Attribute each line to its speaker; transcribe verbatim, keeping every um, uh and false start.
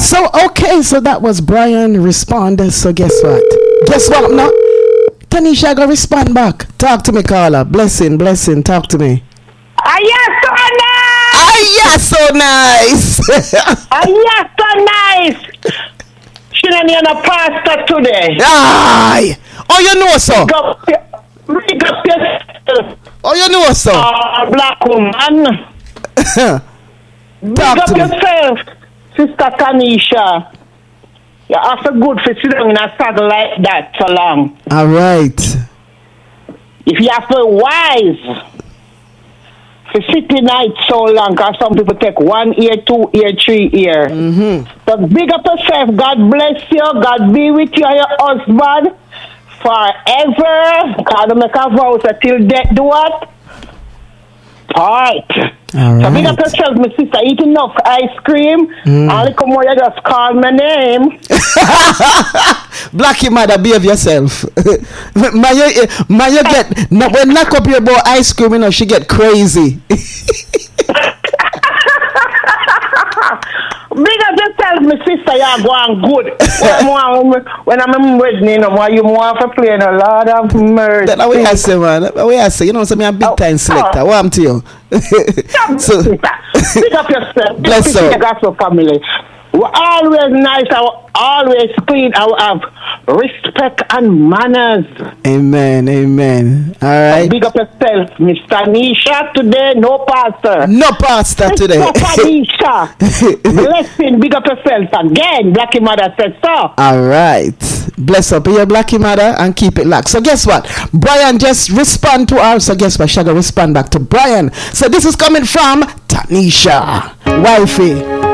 Speaker 1: So okay, so that was Brian responded. So guess what? Guess what? No, Tanisha gonna respond back. Talk to me, Carla. Blessing, blessing. Talk to me.
Speaker 2: Ah, yes, so nice.
Speaker 1: Ah, yes, so nice.
Speaker 2: Ah, yes, so nice. She didn't need a pastor today.
Speaker 1: Aye. Oh, you know so.
Speaker 2: Big up, big up yourself.
Speaker 1: Oh, you know so.
Speaker 2: Uh, black woman. Big
Speaker 1: Talk
Speaker 2: up
Speaker 1: to me.
Speaker 2: yourself, Sister Tanisha. You're also good for sitting in a saddle like that so long.
Speaker 1: All right.
Speaker 2: If you have to wise for sitting night so long, because some people take one year, two year, three year.
Speaker 1: Mm-hmm.
Speaker 2: So big up yourself. God bless you. God be with you and your husband forever. God make a vow till death do what? Alright.
Speaker 1: All
Speaker 2: So big
Speaker 1: right.
Speaker 2: up yourself, my sister. Eat enough ice cream.
Speaker 1: Mm.
Speaker 2: And come more, you just call my name.
Speaker 1: Blackie mother, behave yourself. my, you, my, you get no, when knock up your boy ice cream, you know she get crazy.
Speaker 2: Big up yourself, my sister. You're going good. when, when I'm in wedding, you know, why you want to play a lot of mercy.
Speaker 1: That's what I say, man. That's what I say. You know, so me a big time selector.
Speaker 2: Oh.
Speaker 1: What I'm to you? So,
Speaker 2: big up yourself.
Speaker 1: Bless
Speaker 2: Big up
Speaker 1: her.
Speaker 2: your gospel family. We're always nice. I always clean. I have respect and manners.
Speaker 1: amen, amen. All right.
Speaker 2: Big up yourself, Mister Nisha. Today, no pastor.
Speaker 1: No pastor today.
Speaker 2: Mister Nisha. Blessing. Big up yourself again. Blackie Mother said so.
Speaker 1: All right. Bless up your Blackie mother and keep it locked. So guess what? Brian just respond to her. So guess what? Shaga respond back to Brian. So this is coming from Tanisha, wifey.